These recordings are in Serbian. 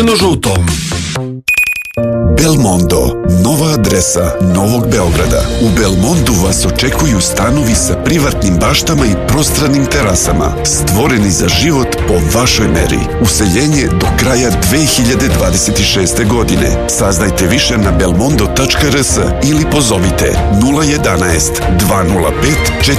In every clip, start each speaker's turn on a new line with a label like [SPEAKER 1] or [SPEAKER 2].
[SPEAKER 1] žutom.
[SPEAKER 2] Belmondo, nova adresa Novog Beograda. U Belmondu vas očekuju stanovi sa privatnim baštama i prostranim terasama, stvoreni za život po vašoj meri. Useljenje do kraja 2026. godine. Saznajte više na belmondo.rs ili pozovite 011 205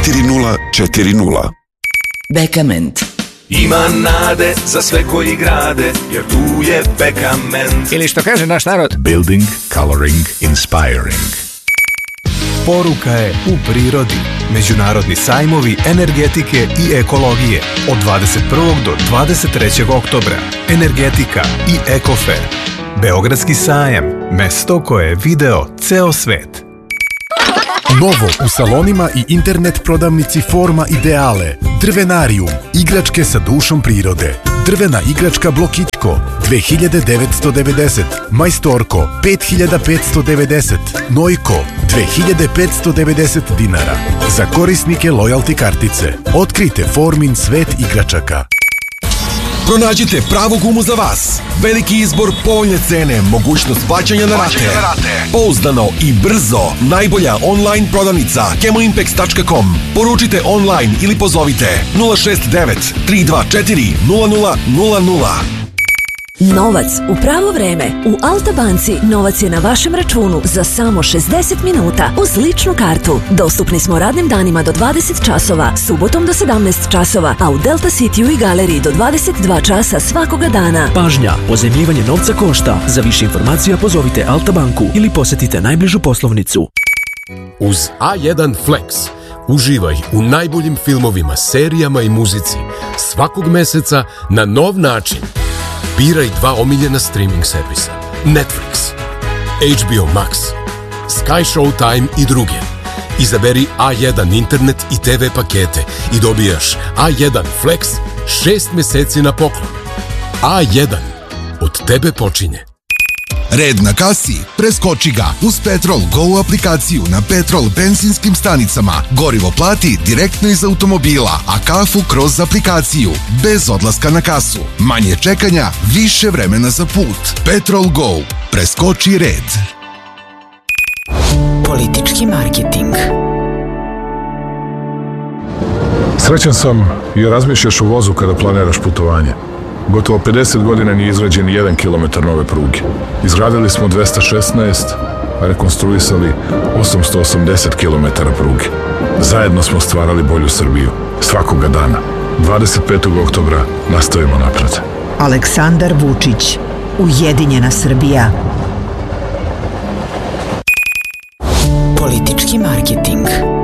[SPEAKER 2] 4040.
[SPEAKER 3] Bekament.
[SPEAKER 4] Ima nade za sve koji grade, jer tu je Bekament.
[SPEAKER 5] Ili što kaže naš narod,
[SPEAKER 6] Building, coloring, inspiring.
[SPEAKER 7] Poruka je u prirodi. Međunarodni sajmovi energetike i ekologije od 21. do 23. oktobra. Energetika i Ekofer. Beogradski sajam, mesto koje je video ceo svet.
[SPEAKER 8] Novo u salonima i internet prodavnici Forma Ideale. Drvenarijum, igračke sa dušom prirode. Drvena igračka Blokićko, 2990. Majstorko, 5590. Nojko, 2590 dinara. Za korisnike lojalty kartice. Otkrite Formin svet igračaka.
[SPEAKER 1] Pronađite pravu gumu za vas. Veliki izbor, povoljne cene, mogućnost plaćanja na rate. Pouzdano i brzo. Najbolja online prodavnica chemoimpex.com. Poručite online ili pozovite 069 324 0000.
[SPEAKER 9] Novac u pravo vreme. U Alta banci novac je na vašem računu za samo 60 minuta uz ličnu kartu. Dostupni smo radnim danima do 20 časova, subotom do 17 časova, a u Delta Cityu i galeriji do 22 časa svakoga dana.
[SPEAKER 10] Pažnja, pozajmljivanje novca košta. Za više informacija pozovite Alta banku ili posetite najbližu poslovnicu.
[SPEAKER 11] Uz A1 Flex uživaj u najboljim filmovima, serijama i muzici svakog meseca na nov način. Biraj dva omiljena streaming servisa: Netflix, HBO Max, Sky Showtime i druge. Izaberi A1 internet i TV pakete i dobijaš A1 Flex 6 meseci na poklon. A1, od tebe počinje.
[SPEAKER 1] Red na kasi? Preskoči ga uz Petrol Go aplikaciju na Petrol benzinskim stanicama. Gorivo plati direktno iz automobila, a kafu kroz aplikaciju, bez odlaska na kasu. Manje čekanja, više vremena za put. Petrol Go. Preskoči red.
[SPEAKER 3] Politički marketing.
[SPEAKER 6] Srećan sam jer razmišljaš o vozu kada planiraš putovanje. Gotovo 50 godina nije izgrađen ni 1 kilometar nove pruge. Izgradili smo 216, a rekonstruisali 880 kilometara pruge. Zajedno smo stvarali bolju Srbiju. Svakoga dana. 25. oktobra nastavimo napred.
[SPEAKER 12] Aleksandar Vučić. Ujedinjena Srbija.
[SPEAKER 3] Politički marketing.